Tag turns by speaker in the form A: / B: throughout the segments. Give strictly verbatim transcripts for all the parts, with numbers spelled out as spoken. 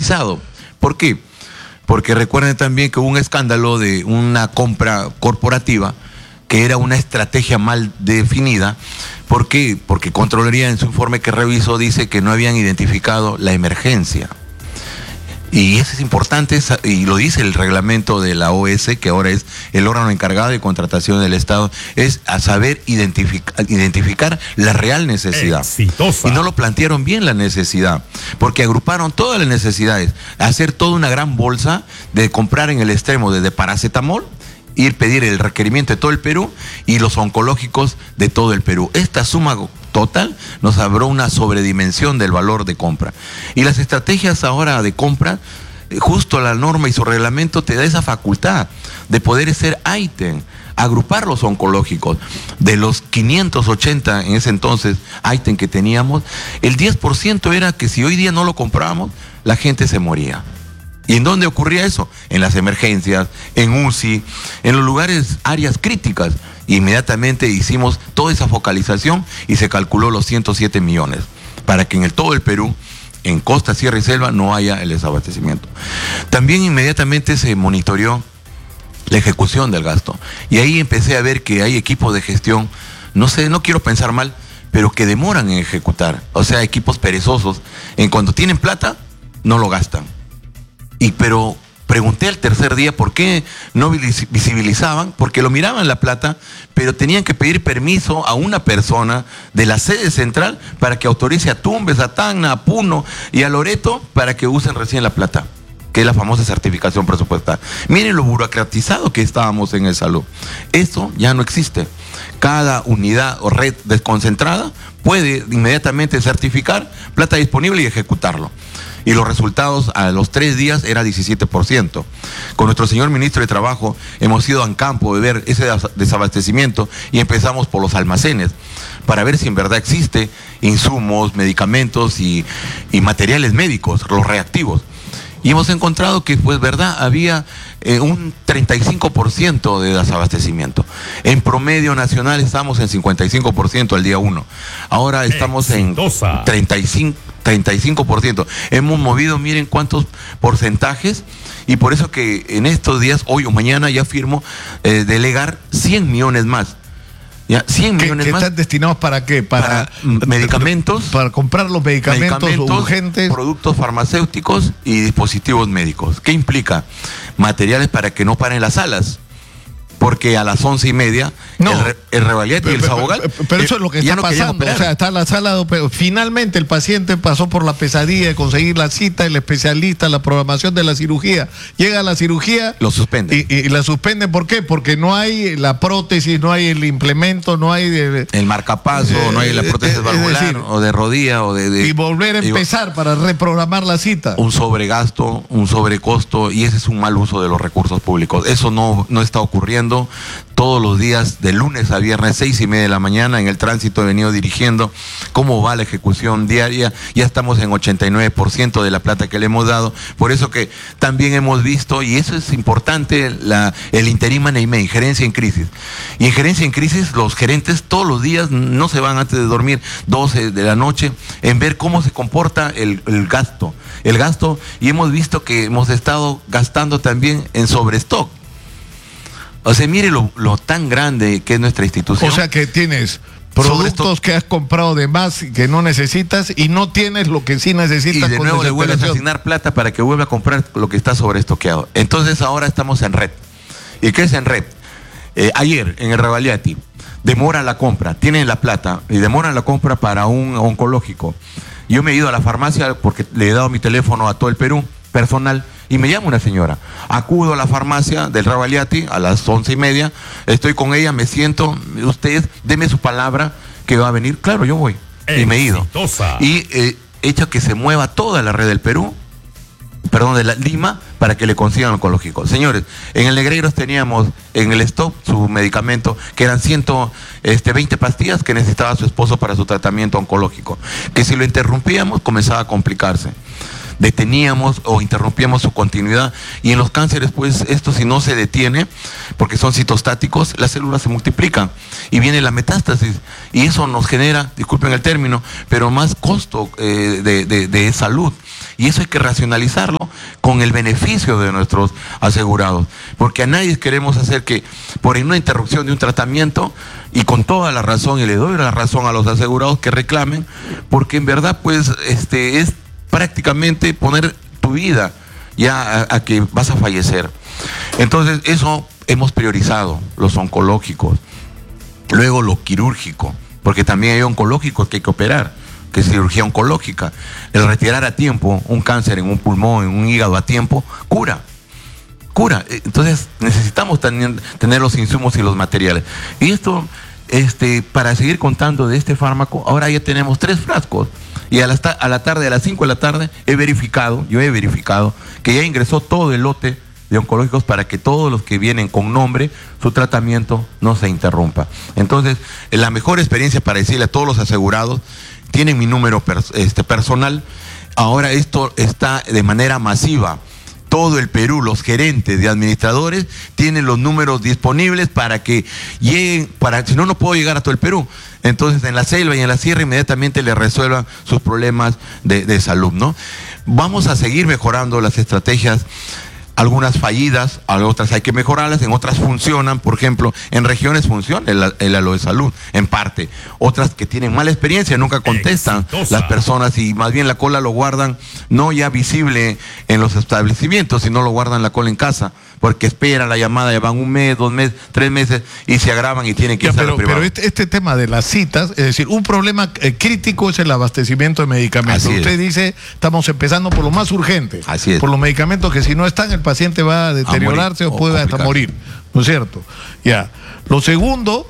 A: focalizado. ¿Por qué? Porque recuerden también que hubo un escándalo de una compra corporativa que era una estrategia mal definida. ¿Por qué? Porque Contraloría en su informe que revisó dice que no habían identificado la emergencia. Y eso es importante, y lo dice el reglamento de la O S, que ahora es el órgano encargado de contratación del Estado, es a saber identificar, identificar la real necesidad. Exitosa. Y no lo plantearon bien la necesidad, porque agruparon todas las necesidades, hacer toda una gran bolsa de comprar en el extremo desde paracetamol, ir pedir el requerimiento de todo el Perú y los oncológicos de todo el Perú. Esta suma total nos abrió una sobredimensión del valor de compra. Y las estrategias ahora de compra, justo la norma y su reglamento te da esa facultad de poder ser ítem, agrupar los oncológicos. De los quinientos ochenta en ese entonces ítem que teníamos, el diez por ciento era que si hoy día no lo comprábamos, la gente se moría. ¿Y en dónde ocurría eso? En las emergencias, en U C I, en los lugares, áreas críticas. Inmediatamente hicimos toda esa focalización y se calculó los ciento siete millones para que en el, todo el Perú, en costa, sierra y selva, no haya el desabastecimiento. También inmediatamente se monitoreó la ejecución del gasto. Y ahí empecé a ver que hay equipos de gestión, no sé, no quiero pensar mal, pero que demoran en ejecutar. O sea, equipos perezosos. En cuando tienen plata, no lo gastan. Y pero pregunté al tercer día por qué no visibilizaban, porque lo miraban la plata, pero tenían que pedir permiso a una persona de la sede central para que autorice a Tumbes, a Tacna, a Puno y a Loreto para que usen recién la plata, que es la famosa certificación presupuestal. Miren lo burocratizado que estábamos en el salud. Esto ya no existe. Cada unidad o red desconcentrada puede inmediatamente certificar plata disponible y ejecutarlo. Y los resultados a los tres días era diecisiete por ciento. Con nuestro señor ministro de Trabajo hemos ido a campo de ver ese desabastecimiento y empezamos por los almacenes para ver si en verdad existe insumos, medicamentos y, y materiales médicos, los reactivos. Y hemos encontrado que, pues, verdad, había eh, un treinta y cinco por ciento de desabastecimiento. En promedio nacional estamos en cincuenta y cinco por ciento al día uno. Ahora estamos Exitosa. en treinta y cinco por ciento. Hemos movido, miren cuántos porcentajes, y por eso que en estos días, hoy o mañana, ya firmo eh, delegar cien millones más. Ya, cien millones
B: ¿Que
A: más.
B: ¿Están destinados para qué? Para,
A: para medicamentos.
B: Para comprar los medicamentos, medicamentos urgentes.
A: Productos farmacéuticos y dispositivos médicos. ¿Qué implica? Materiales para que no paren las salas. Porque a las once y media no, el, el Revalletti y el Sabogal.
B: Pero, pero eso es lo que está no pasando. O sea, está en la sala. Pero finalmente el paciente pasó por la pesadilla de conseguir la cita, el especialista, la programación de la cirugía. Llega a la cirugía.
A: Lo suspenden.
B: Y, y la suspenden, ¿por qué? Porque no hay la prótesis, no hay el implemento, no hay. De,
A: el marcapaso, eh, no hay la prótesis eh, valvular, decir, o de rodilla, o de. de
B: y volver a empezar y, para reprogramar la cita.
A: Un sobregasto, un sobrecosto, y ese es un mal uso de los recursos públicos. Eso no, no está ocurriendo. Todos los días, de lunes a viernes, seis y media de la mañana, en el tránsito he venido dirigiendo cómo va la ejecución diaria. Ya estamos en ochenta y nueve por ciento de la plata que le hemos dado. Por eso que también hemos visto, y eso es importante, la, el interim management, gerencia en crisis. Y en gerencia en crisis, los gerentes todos los días no se van antes de dormir, doce de la noche, en ver cómo se comporta el, el gasto. El gasto, y hemos visto que hemos estado gastando también en sobrestock. O sea, mire lo, lo tan grande que es nuestra institución.
B: O sea que tienes productos que has comprado de más que no necesitas y no tienes lo que sí necesitas.
A: Y de nuevo le vuelves a asignar plata para que vuelva a comprar lo que está sobreestoqueado. Entonces ahora estamos en red. ¿Y qué es en red? Eh, ayer en el Revalletti demora la compra, tienen la plata y demoran la compra para un oncológico. Yo me he ido a la farmacia porque le he dado mi teléfono a todo el Perú, personal, y me llama una señora. Acudo a la farmacia del Revalletti a las once y media, estoy con ella, me siento, usted, deme su palabra que va a venir. Claro, yo voy. Exitosa. Y me he ido. Y eh, he hecho que se mueva toda la red del Perú, perdón, de la Lima, para que le consigan oncológico. Señores, en el Negreiros teníamos en el stock su medicamento, que eran ciento veinte pastillas que necesitaba su esposo para su tratamiento oncológico, que si lo interrumpíamos comenzaba a complicarse. deteníamos o interrumpíamos su continuidad. Y en los cánceres, pues esto si no se detiene, porque son citostáticos, las células se multiplican y viene la metástasis. Y eso nos genera, disculpen el término, pero más costo eh, de, de, de salud. Y eso hay que racionalizarlo con el beneficio de nuestros asegurados. Porque a nadie queremos hacer que por una interrupción de un tratamiento, y con toda la razón, y le doy la razón a los asegurados que reclamen, porque en verdad pues este es prácticamente poner tu vida ya a, a que vas a fallecer. Entonces eso hemos priorizado, los oncológicos, luego lo quirúrgico, porque también hay oncológicos que hay que operar, que es cirugía oncológica. El retirar a tiempo un cáncer en un pulmón, en un hígado a tiempo, cura. Cura. Entonces necesitamos también tener los insumos y los materiales. Y esto, este, para seguir contando de este fármaco, ahora ya tenemos tres frascos. Y a la, a la tarde, a las cinco de la tarde, he verificado, yo he verificado, que ya ingresó todo el lote de oncológicos para que todos los que vienen con nombre, su tratamiento no se interrumpa. Entonces, la mejor experiencia para decirle a todos los asegurados, tienen mi número pers este, personal, ahora esto está de manera masiva. Todo el Perú, los gerentes de administradores tienen los números disponibles para que lleguen, para si no, no puedo llegar a todo el Perú. Entonces, en la selva y en la sierra inmediatamente le resuelvan sus problemas de, de salud, ¿no? Vamos a seguir mejorando las estrategias. Algunas fallidas, otras hay que mejorarlas, en otras funcionan, por ejemplo, en regiones funciona el, el Aloe Salud, en parte. Otras que tienen mala experiencia, nunca contestan Exitosa. Las personas y más bien la cola lo guardan, no ya visible en los establecimientos, sino lo guardan la cola en casa, porque esperan la llamada, ya van un mes, dos meses, tres meses y se agravan y tienen que
B: ya,
A: irse
B: pero,
A: a lo privado.
B: Pero este, este tema de las citas, es decir, un problema eh, crítico es el abastecimiento de medicamentos.
A: Así
B: Usted
A: es.
B: dice, estamos empezando por lo más urgente.
A: Así es.
B: Por los medicamentos que si no están, el paciente va a deteriorarse o puede hasta morir, ¿no es cierto? Ya. Lo segundo,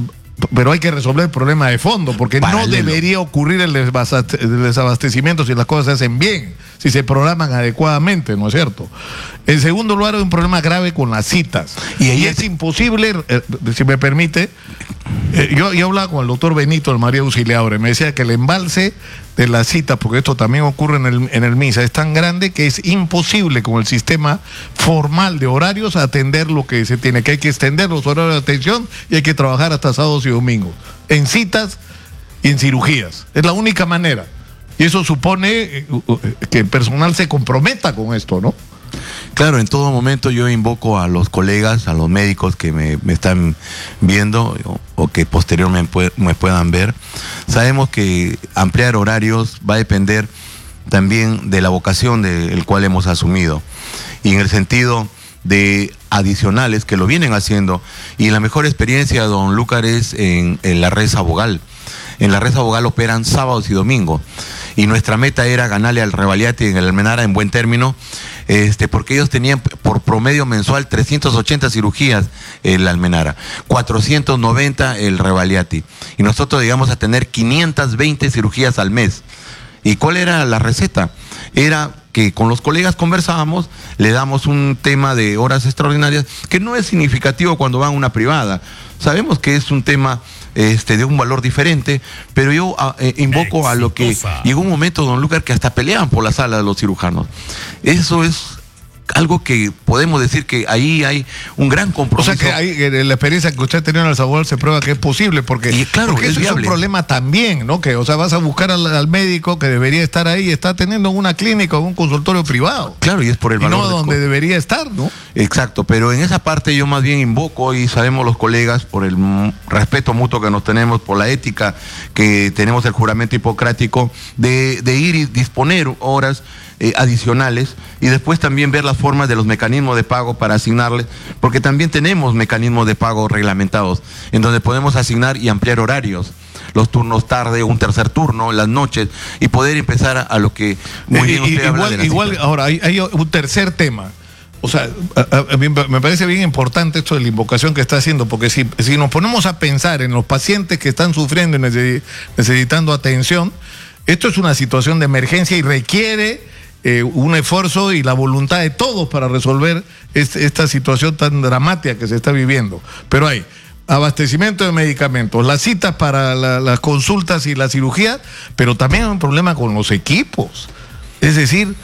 B: pero hay que resolver el problema de fondo, porque Paralelo. no debería ocurrir el desabastecimiento si las cosas se hacen bien, si se programan adecuadamente, ¿no es cierto? En segundo lugar, hay un problema grave con las citas. Y, ahí y es, es imposible, eh, si me permite, eh, yo, yo hablaba con el doctor Benito, el María Auxiliadora, me decía que el embalse de las citas, porque esto también ocurre en el, en el MISA, es tan grande que es imposible con el sistema formal de horarios atender lo que se tiene, que hay que extender los horarios de atención y hay que trabajar hasta sábados y domingos, en citas y en cirugías. Es la única manera. Y eso supone que el personal se comprometa con esto, ¿no?
A: Claro, en todo momento yo invoco a los colegas, a los médicos que me, me están viendo o, o que posteriormente me, me puedan ver. Sabemos que ampliar horarios va a depender también de la vocación del cual hemos asumido. Y en el sentido de adicionales que lo vienen haciendo. Y la mejor experiencia, don Lúcar, es en, en la red Sabogal. En la red Sabogal operan sábados y domingos. Y nuestra meta era ganarle al Revaliati en el Almenara en buen término, este, porque ellos tenían por promedio mensual trescientas ochenta cirugías el Almenara, cuatrocientas noventa el Revaliati. Y nosotros llegamos a tener quinientas veinte cirugías al mes. ¿Y cuál era la receta? Era que con los colegas conversábamos, le damos un tema de horas extraordinarias, que no es significativo cuando van a una privada. Sabemos que es un tema este, de un valor diferente, pero yo eh, invoco Exitosa. a lo que llegó un momento, don Lúcar, que hasta peleaban por la sala de los cirujanos. Eso es algo que podemos decir que ahí hay un gran compromiso.
B: O sea que hay, la experiencia que usted ha tenido en el Sabogal se prueba que es posible, porque,
A: y claro,
B: porque
A: es
B: eso
A: viable.
B: es un problema también, ¿no? Que, o sea, vas a buscar al, al médico que debería estar ahí, está teniendo una clínica o un consultorio privado.
A: Claro, y es por el valor.
B: Y no donde debería estar, ¿no?
A: Exacto, pero en esa parte yo más bien invoco, y sabemos los colegas, por el respeto mutuo que nos tenemos, por la ética que tenemos, el juramento hipocrático, de, de ir y disponer horas Eh, adicionales y después también ver las formas de los mecanismos de pago para asignarles, porque también tenemos mecanismos de pago reglamentados en donde podemos asignar y ampliar horarios, los turnos tarde, un tercer turno, las noches, y poder empezar a, a lo que muy bien usted
B: igual,
A: habla de la
B: igual
A: cita.
B: Ahora hay, hay un tercer tema. O sea, a, a mí me parece bien importante esto de la invocación que está haciendo, porque si, si nos ponemos a pensar en los pacientes que están sufriendo y necesitando atención, esto es una situación de emergencia y requiere Eh, un esfuerzo y la voluntad de todos para resolver este, esta situación tan dramática que se está viviendo. Pero hay abastecimiento de medicamentos, las citas para la, las consultas y la cirugía, pero también hay un problema con los equipos. Es decir,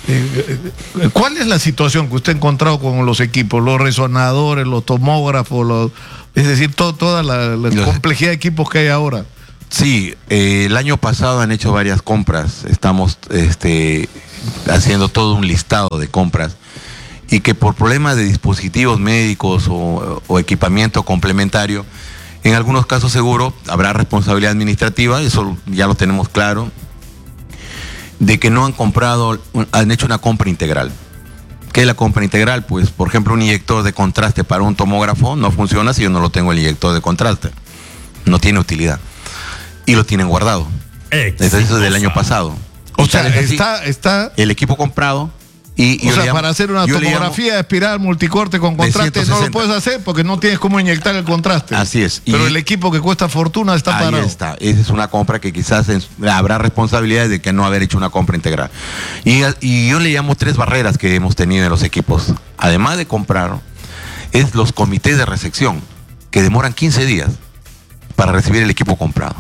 B: Eh, ¿Cuál es la situación que usted ha encontrado con los equipos, los resonadores, los tomógrafos, los, es decir, todo, toda la, la los, complejidad de equipos que hay ahora?
A: Sí, eh, el año pasado han hecho varias compras, estamos este, haciendo todo un listado de compras y que por problemas de dispositivos médicos o, o equipamiento complementario, en algunos casos seguro habrá responsabilidad administrativa, eso ya lo tenemos claro, de que no han comprado, han hecho una compra integral. ¿Qué es la compra integral? Pues, por ejemplo, un inyector de contraste para un tomógrafo no funciona si yo no lo tengo el inyector de contraste. No tiene utilidad. Y lo tienen guardado. Eso es del año pasado.
B: O sea, está, está...
A: el equipo comprado. Y, y
B: o sea,
A: llamo,
B: para hacer una tomografía de espiral multicorte con contraste no lo puedes hacer porque no tienes cómo inyectar el contraste.
A: Así es.
B: Pero
A: y
B: el equipo que cuesta fortuna está
A: ahí
B: parado.
A: Ahí está. Esa es una compra que quizás en, habrá responsabilidades de que no haber hecho una compra integral. Y, y yo le llamo tres barreras que hemos tenido en los equipos. Además de comprar, es los comités de recepción, que demoran quince días para recibir el equipo comprado.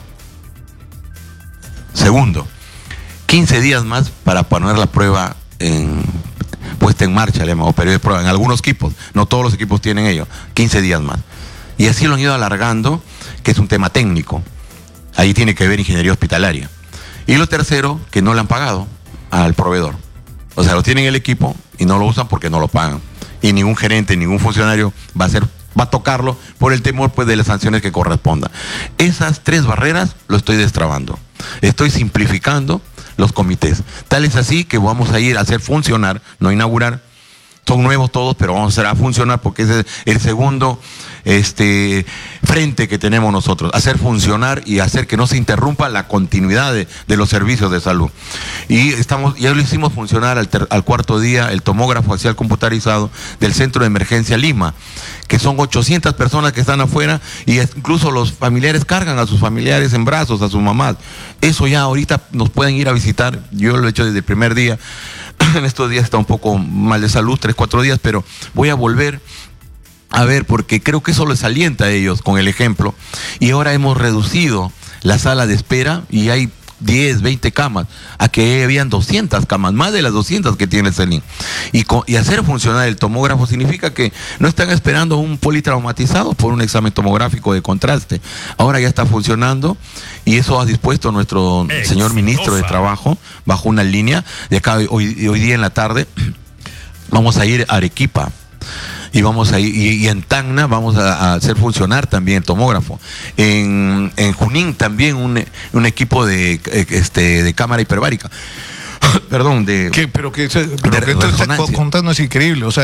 A: Segundo, quince días más para poner la prueba en... puesta en marcha, le llamamos periodo de prueba, en algunos equipos, no todos los equipos tienen ello, quince días más. Y así lo han ido alargando, que es un tema técnico. Ahí tiene que ver ingeniería hospitalaria. Y lo tercero, que no le han pagado al proveedor. O sea, lo tienen el equipo y no lo usan porque no lo pagan. Y ningún gerente, ningún funcionario va a hacer, va a tocarlo por el temor pues de las sanciones que correspondan. Esas tres barreras lo estoy destrabando. Estoy simplificando los comités. Tal es así que vamos a ir a hacer funcionar, no inaugurar, son nuevos todos, pero vamos a hacer a funcionar porque es el segundo este, frente que tenemos nosotros, hacer funcionar y hacer que no se interrumpa la continuidad de, de los servicios de salud. Y estamos, ya lo hicimos funcionar al, ter, al cuarto día el tomógrafo axial computarizado del Centro de Emergencia Lima, que son ochocientas personas que están afuera y incluso los familiares cargan a sus familiares en brazos, a sus mamás. Eso ya ahorita nos pueden ir a visitar, yo lo he hecho desde el primer día. En estos días está un poco mal de salud, tres, cuatro días, pero voy a volver a ver porque creo que eso les alienta a ellos con el ejemplo. Y ahora hemos reducido la sala de espera y hay diez, veinte camas, a que habían doscientas camas, más de las doscientas que tiene el CELIN. Y, y hacer funcionar el tomógrafo significa que no están esperando un politraumatizado por un examen tomográfico de contraste. Ahora ya está funcionando y eso ha dispuesto nuestro Ex señor ministro de Trabajo bajo una línea. De acá hoy, hoy día en la tarde vamos a ir a Arequipa. Y vamos a ir, y, y en Tacna vamos a, a hacer funcionar también el tomógrafo. En, en Junín también un, un equipo de, este, de cámara hiperbárica. Perdón, de...
B: ¿Qué? Pero que, pero de, que esto está contando es increíble. O sea,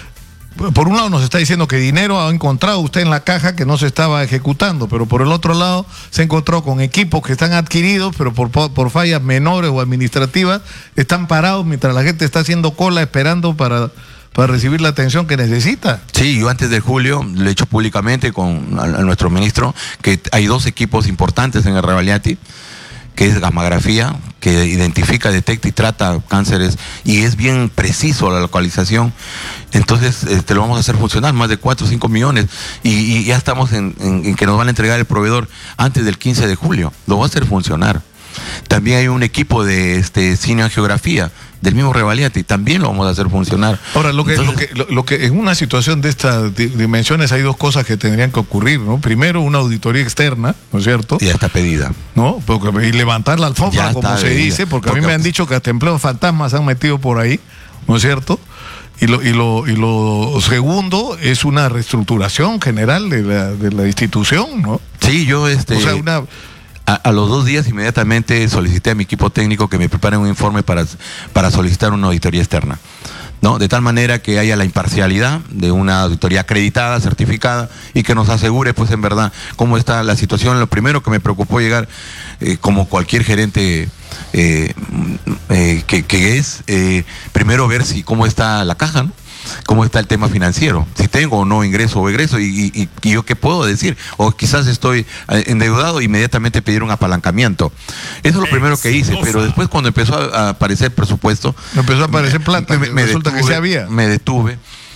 B: por un lado nos está diciendo que dinero ha encontrado usted en la caja que no se estaba ejecutando, pero por el otro lado se encontró con equipos que están adquiridos, pero por, por fallas menores o administrativas, están parados mientras la gente está haciendo cola esperando para... para recibir la atención que necesita.
A: Sí, yo antes de julio le he hecho públicamente con a, a nuestro ministro que hay dos equipos importantes en el Revaliati, que es gammagrafía, que identifica, detecta y trata cánceres y es bien preciso la localización. Entonces este, lo vamos a hacer funcionar, más de cuatro o cinco millones y, y ya estamos en, en, en que nos van a entregar el proveedor antes del quince de julio. Lo va a hacer funcionar. También hay un equipo de este, cineangiografía del mismo Revaliati, también lo vamos a hacer funcionar.
B: Ahora, lo que, Entonces, lo que, lo, lo que en una situación de estas dimensiones hay dos cosas que tendrían que ocurrir, ¿no? Primero, una auditoría externa, ¿no es cierto?
A: Ya está pedida.
B: ¿No? Porque, y levantar la alfombra, como se dice, porque, porque a mí me han dicho que hasta empleos fantasmas se han metido por ahí, ¿no es cierto? Y lo, y lo, y lo segundo es una reestructuración general de la, de la institución, ¿no?
A: Sí, yo este...
B: O sea, una...
A: A, a los dos días inmediatamente solicité a mi equipo técnico que me preparen un informe para, para solicitar una auditoría externa, ¿no? De tal manera que haya la imparcialidad de una auditoría acreditada, certificada y que nos asegure, pues en verdad, cómo está la situación. Lo primero que me preocupó llegar, eh, como cualquier gerente eh, eh, que, que es, eh, primero ver si cómo está la caja, ¿no? Cómo está el tema financiero, si tengo o no ingreso o egreso y, y, y yo qué puedo decir, o quizás estoy endeudado, inmediatamente pedir un apalancamiento. Eso es lo primero que hice, pero después cuando empezó a aparecer presupuesto,
B: empezó a aparecer plata,
A: me, me
B: resulta
A: detuve,
B: que se había.
A: Me detuve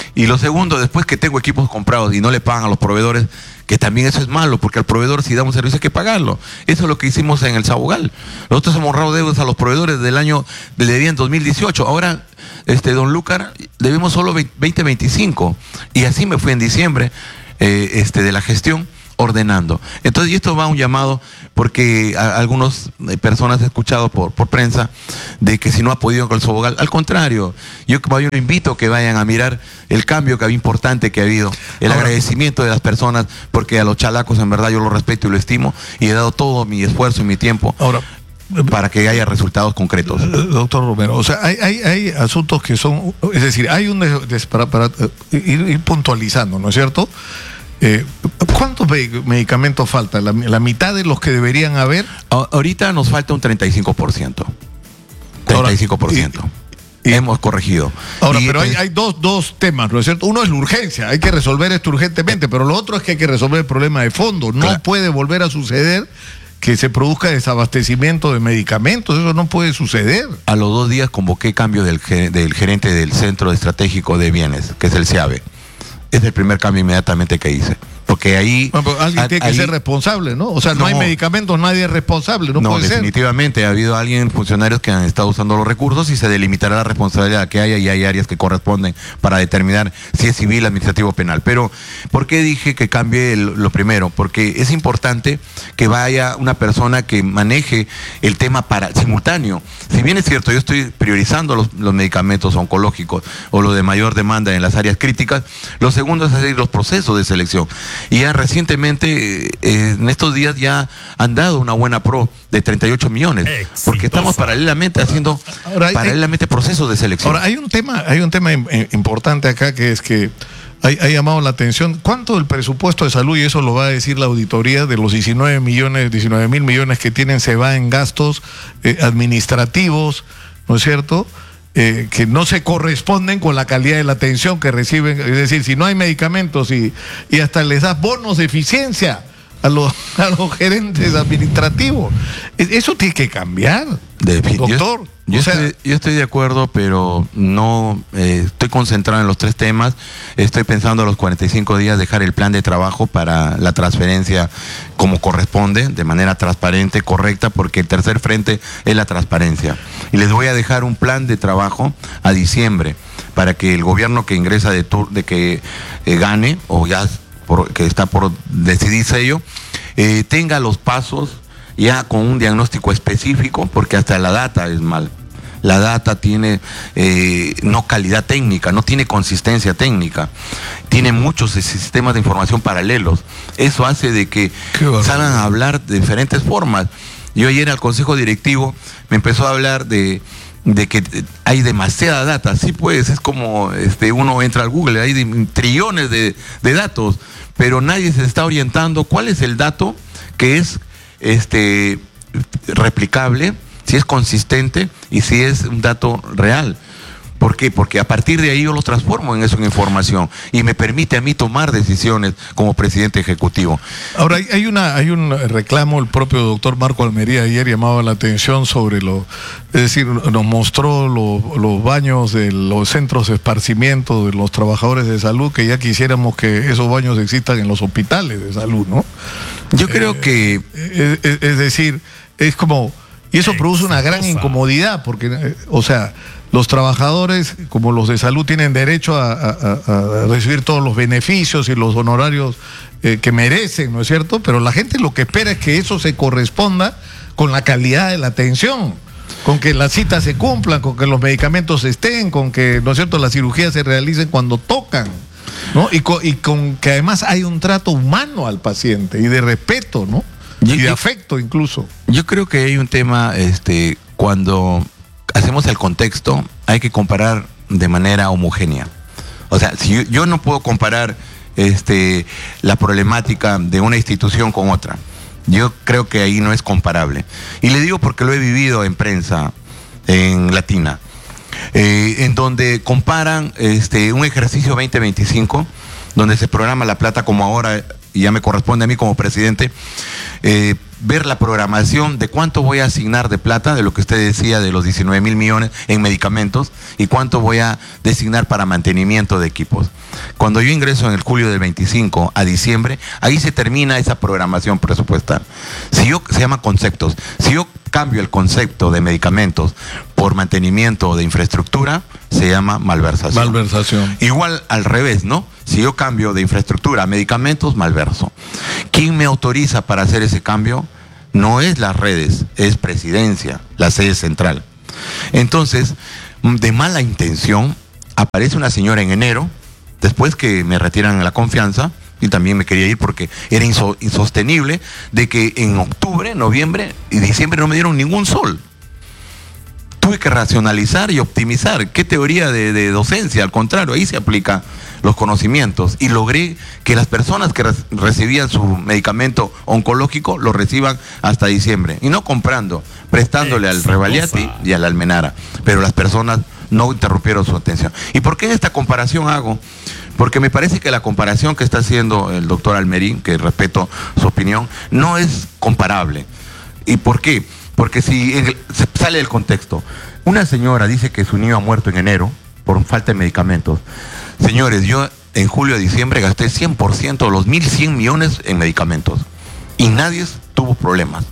A: Y lo segundo, después que tengo equipos comprados y no le pagan a los proveedores, que también eso es malo, porque al proveedor si da un servicio hay que pagarlo. Eso es lo que hicimos en el Sabogal. Nosotros hemos ahorrado deudas a los proveedores del año, le debían dos mil dieciocho. Ahora, este, don Lúcar, debemos solo veinte veinticinco. Y así me fui en diciembre eh, este, de la gestión, ordenando. Entonces, y esto va a un llamado, porque a, a algunas personas he escuchado por, por prensa de que si no ha podido con el Sabogal, al contrario, yo como yo invito a que vayan a mirar el cambio que había importante que ha habido, el Ahora, agradecimiento de las personas, porque a los chalacos en verdad yo los respeto y lo estimo, y he dado todo mi esfuerzo y mi tiempo Ahora, para que haya resultados concretos.
B: Doctor Romero, o sea, hay, hay, hay asuntos que son, es decir, hay un, des, des, para, para ir, ir puntualizando, ¿no es cierto? Eh, ¿Cuántos medicamentos faltan? ¿La, ¿La mitad de los que deberían haber?
A: Ahorita nos falta un treinta y cinco por ciento. treinta y cinco por ciento. Ahora, y, y, Hemos corregido.
B: Ahora, y, pero hay, hay dos, dos temas, ¿no es cierto? Uno es la urgencia, hay que resolver esto urgentemente, pero lo otro es que hay que resolver el problema de fondo. No claro. puede volver a suceder que se produzca desabastecimiento de medicamentos, eso no puede suceder.
A: A los dos días convoqué cambio del, del gerente del Centro Estratégico de Bienes, que es el CIABE. Es el primer cambio inmediatamente que hice. Porque ahí...
B: Bueno, alguien tiene ahí, que ser responsable, ¿no? O sea, no, no hay medicamentos, nadie es responsable, no, no puede ser.
A: No, definitivamente. Ha habido alguien, funcionarios que han estado usando los recursos y se delimitará la responsabilidad que haya y hay áreas que corresponden para determinar si es civil, administrativo o penal. Pero, ¿por qué dije que cambie el, lo primero? Porque es importante que vaya una persona que maneje el tema para simultáneo. Si bien es cierto, yo estoy priorizando los, los medicamentos oncológicos o lo de mayor demanda en las áreas críticas, lo segundo es hacer los procesos de selección. Y ya recientemente, eh, en estos días ya han dado una buena pro de treinta y ocho millones, exitosa. Porque estamos paralelamente haciendo ahora, hay, paralelamente procesos de selección.
B: Ahora, hay un tema, hay un tema importante acá, que es que ha, ha llamado la atención. ¿Cuánto del presupuesto de salud, y eso lo va a decir la auditoría, de los diecinueve millones, diecinueve mil millones que tienen, se va en gastos eh, administrativos, ¿no es cierto?, Eh, que no se corresponden con la calidad de la atención que reciben? Es decir, si no hay medicamentos y, y hasta les das bonos de eficiencia a los, a los gerentes administrativos, eso tiene que cambiar,
A: de,
B: doctor.
A: Yo, yo, o sea, estoy, yo estoy de acuerdo, pero no eh, estoy concentrado en los tres temas. Estoy pensando a los cuarenta y cinco días dejar el plan de trabajo para la transferencia como corresponde, de manera transparente, correcta, porque el tercer frente es la transparencia. Y les voy a dejar un plan de trabajo a diciembre para que el gobierno que ingresa de, tur de que eh, gane, o ya por, que está por decidirse ello, eh, tenga los pasos ya con un diagnóstico específico, porque hasta la data es mal. La data tiene eh, no calidad técnica, no tiene consistencia técnica, tiene muchos sistemas de información paralelos. Eso hace de que salgan a hablar de diferentes formas. Yo ayer al consejo directivo me empezó a hablar de, de que hay demasiada data. Sí, pues es como este, uno entra al Google, hay de, trillones de, de datos, pero nadie se está orientando cuál es el dato que es este, replicable, si es consistente y si es un dato real. ¿Por qué? Porque a partir de ahí yo los transformo en eso, en información, y me permite a mí tomar decisiones como presidente ejecutivo.
B: Ahora, hay una hay un reclamo, el propio doctor Marco Almería ayer llamaba la atención sobre lo, es decir, nos mostró lo, los baños de los centros de esparcimiento de los trabajadores de salud, que ya quisiéramos que esos baños existan en los hospitales de salud, ¿no?
A: Yo creo
B: eh,
A: que...
B: Es, es decir, es como... Y eso produce una gran incomodidad, porque, o sea, los trabajadores, como los de salud, tienen derecho a, a, a recibir todos los beneficios y los honorarios eh, que merecen, ¿no es cierto? Pero la gente lo que espera es que eso se corresponda con la calidad de la atención, con que las citas se cumplan, con que los medicamentos estén, con que, ¿no es cierto?, las cirugías se realicen cuando tocan, ¿no? Y con, y con que además hay un trato humano al paciente y de respeto, ¿no? Y de afecto incluso.
A: Yo creo que hay un tema, este, cuando hacemos el contexto, hay que comparar de manera homogénea. O sea, si yo, yo no puedo comparar este, la problemática de una institución con otra. Yo creo que ahí no es comparable. Y le digo porque lo he vivido en prensa, en Latina, eh, en donde comparan este, un ejercicio veinte veinticinco, donde se programa la plata como ahora, y ya me corresponde a mí como presidente, eh, ver la programación de cuánto voy a asignar de plata, de lo que usted decía de los diecinueve mil millones en medicamentos, y cuánto voy a designar para mantenimiento de equipos. Cuando yo ingreso en el julio del veinticinco a diciembre, ahí se termina esa programación presupuestal. Si yo, se llama conceptos, si yo cambio el concepto de medicamentos por mantenimiento de infraestructura, se llama malversación.
B: Malversación.
A: Igual al revés, ¿no? Si yo cambio de infraestructura a medicamentos, malverso. ¿Quién me autoriza para hacer ese cambio? No es las redes, es Presidencia, la sede central. Entonces, de mala intención, aparece una señora en enero, después que me retiran la confianza, y también me quería ir porque era insostenible de que en octubre, noviembre y diciembre no me dieron ningún sol. Tuve que racionalizar y optimizar. ¿Qué teoría de, de docencia? Al contrario, ahí se aplican los conocimientos. Y logré que las personas que re recibían su medicamento oncológico lo reciban hasta diciembre. Y no comprando, prestándole al Revaliati y al Almenara. Pero las personas no interrumpieron su atención. ¿Y por qué esta comparación hago? Porque me parece que la comparación que está haciendo el doctor Almerín, que respeto su opinión, no es comparable. ¿Y por qué? Porque si el, se sale del contexto, una señora dice que su niño ha muerto en enero por falta de medicamentos. Señores, yo en julio a diciembre gasté cien por ciento de los mil cien millones en medicamentos y nadie tuvo problemas.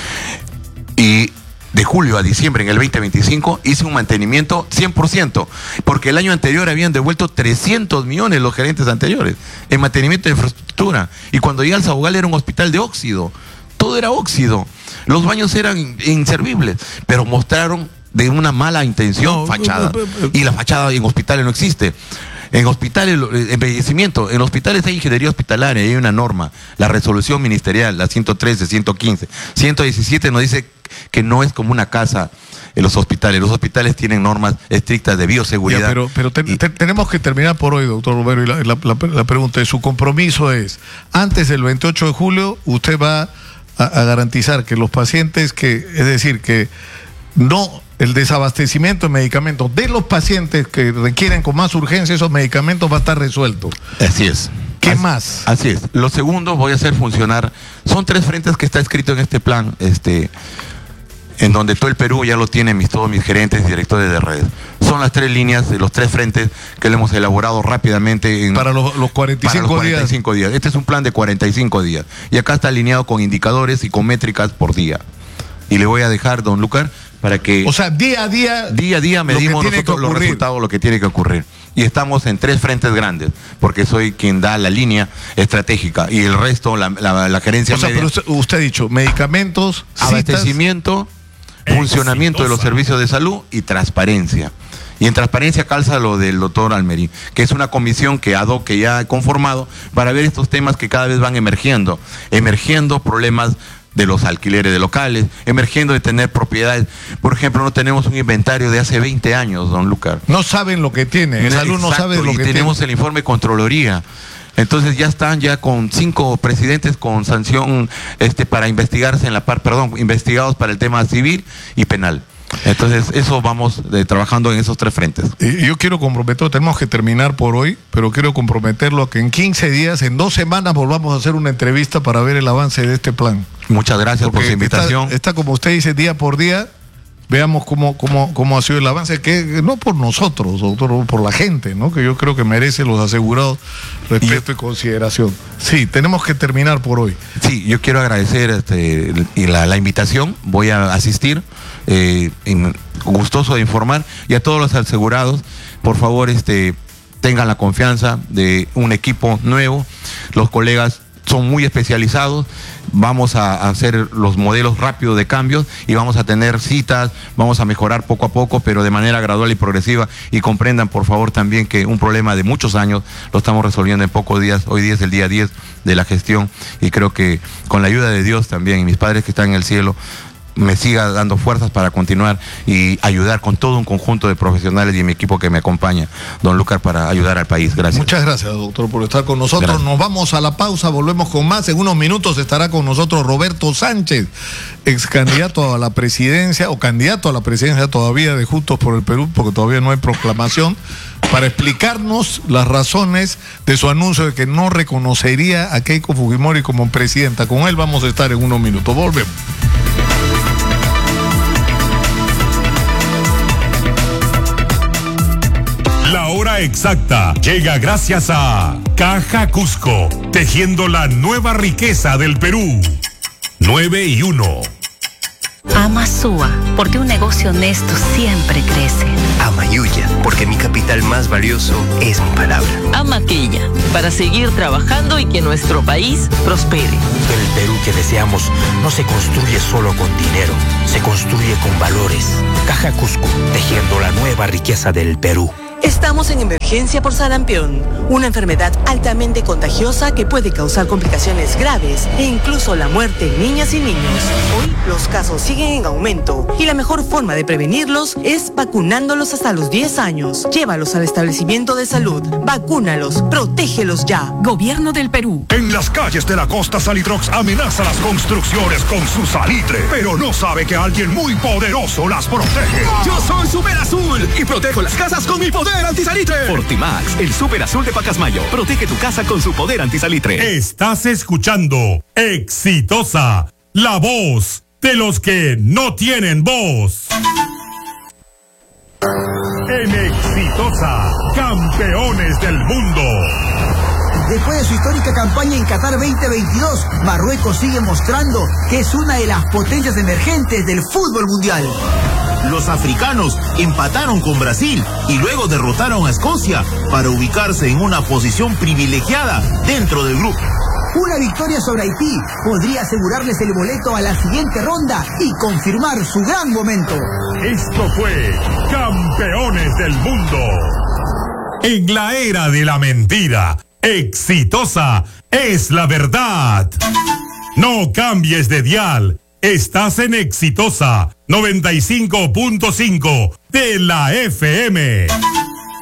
A: Y de julio a diciembre en el veinte veinticinco hice un mantenimiento cien por ciento, porque el año anterior habían devuelto trescientos millones los gerentes anteriores en mantenimiento de infraestructura. Y cuando llegué al Sabugal era un hospital de óxido, todo era óxido, los baños eran inservibles, pero mostraron de una mala intención no, fachada. Y la fachada en hospitales no existe. En hospitales, embellecimiento, en hospitales hay ingeniería hospitalaria, hay una norma, la resolución ministerial, la ciento trece, ciento quince, ciento diecisiete nos dice que no es como una casa en los hospitales. Los hospitales tienen normas estrictas de bioseguridad. Ya,
B: pero pero te, y, te, tenemos que terminar por hoy, doctor Romero, y la, la, la, la pregunta es, su compromiso es, antes del veintiocho de julio, usted va a, a garantizar que los pacientes, que es decir, que no... el desabastecimiento de medicamentos de los pacientes que requieren con más urgencia esos medicamentos va a estar resuelto.
A: Así es.
B: ¿Qué
A: así,
B: más?
A: Así es. Lo segundo, voy a hacer funcionar, son tres frentes que está escrito en este plan, este, en donde todo el Perú ya lo tiene mis, todos mis gerentes y directores de redes. Son las tres líneas de los tres frentes que lo hemos elaborado rápidamente. En,
B: para los, los cuarenta y cinco,
A: para los cuarenta y cinco días. días. Este es un plan de cuarenta y cinco días. Y acá está alineado con indicadores y con métricas por día. Y le voy a dejar, don Lucar, para que...
B: O sea, día a día...
A: Día a día medimos nosotros los resultados, lo que tiene que ocurrir. Y estamos en tres frentes grandes, porque soy quien da la línea estratégica y el resto, la, la, la gerencia
B: o sea,
A: media.
B: Pero usted, usted ha dicho, medicamentos,
A: abastecimiento, citas, funcionamiento exitosa. de los servicios de salud y transparencia. Y en transparencia calza lo del doctor Almerín, que es una comisión que ad hoc que ya he conformado para ver estos temas que cada vez van emergiendo, emergiendo problemas de los alquileres de locales, emergiendo de tener propiedades. Por ejemplo, no tenemos un inventario de hace veinte años, don Lucar.
B: No saben lo que tiene, el salud no sabe lo que tiene.
A: Y tenemos el informe de Contraloría. Entonces ya están ya con cinco presidentes con sanción este para investigarse en la par, perdón, investigados para el tema civil y penal. Entonces eso vamos eh, trabajando en esos tres frentes.
B: Y yo quiero comprometerlo, tenemos que terminar por hoy, pero quiero comprometerlo a que en quince días, en dos semanas volvamos a hacer una entrevista para ver el avance de este plan.
A: Muchas gracias Porque por su invitación.
B: Está, está como usted dice, día por día, veamos cómo, cómo, cómo ha sido el avance, que no por nosotros, doctor, por la gente, ¿no? Que yo creo que merece los asegurados respeto y, y consideración. Sí, tenemos que terminar por hoy.
A: Sí, yo quiero agradecer este, la, la invitación, voy a asistir. Eh, en, gustoso de informar, y a todos los asegurados, por favor, este, tengan la confianza de un equipo nuevo. Los colegas son muy especializados, vamos a, a hacer los modelos rápidos de cambios y vamos a tener citas, vamos a mejorar poco a poco, pero de manera gradual y progresiva, y comprendan por favor también que un problema de muchos años lo estamos resolviendo en pocos días. Hoy día es el día diez de la gestión y creo que con la ayuda de Dios también y mis padres que están en el cielo me siga dando fuerzas para continuar y ayudar con todo un conjunto de profesionales y mi equipo que me acompaña, don Lucar, para ayudar al país. Gracias.
B: Muchas gracias, doctor, por estar con nosotros.
A: Gracias.
B: Nos vamos a la pausa, volvemos con más. En unos minutos estará con nosotros Roberto Sánchez, ex candidato a la presidencia, o candidato a la presidencia todavía de Juntos por el Perú, porque todavía no hay proclamación, para explicarnos las razones de su anuncio de que no reconocería a Keiko Fujimori como presidenta. Con él vamos a estar en unos minutos. Volvemos.
C: La hora exacta llega gracias a Caja Cusco, tejiendo la nueva riqueza del Perú. nueve y uno.
D: Ama Sua, porque un negocio honesto siempre crece.
E: Ama Yuya, porque mi capital más valioso es mi palabra.
F: Ama Quilla, para seguir trabajando y que nuestro país prospere.
G: El Perú que deseamos no se construye solo con dinero, se construye con valores. Caja Cusco, tejiendo la nueva riqueza del Perú.
H: Estamos en emergencia por sarampión, una enfermedad altamente contagiosa que puede causar complicaciones graves e incluso la muerte en niñas y niños. Hoy los casos siguen en aumento y la mejor forma de prevenirlos es vacunándolos hasta los diez años. Llévalos al establecimiento de salud, vacúnalos, protégelos ya.
I: Gobierno del Perú.
C: En las calles de la costa, Salitrox amenaza las construcciones con su salitre, pero no sabe que alguien muy poderoso las protege.
J: Yo soy Super Azul y protejo las casas con mi poder antisalitre.
K: Fortimax, el Super Azul de Pacasmayo. Protege tu casa con su poder antisalitre.
C: Estás escuchando Exitosa, la voz de los que no tienen voz. En Exitosa, campeones del mundo.
L: Después de su histórica campaña en Qatar veinte veintidós, Marruecos sigue mostrando que es una de las potencias emergentes del fútbol mundial.
M: Los africanos empataron con Brasil y luego derrotaron a Escocia para ubicarse en una posición privilegiada dentro del grupo.
L: Una victoria sobre Haití podría asegurarles el boleto a la siguiente ronda y confirmar su gran momento.
C: Esto fue Campeones del Mundo. En la era de la mentira, Exitosa es la verdad. No cambies de dial. Estás en Exitosa noventa y cinco punto cinco de la F M.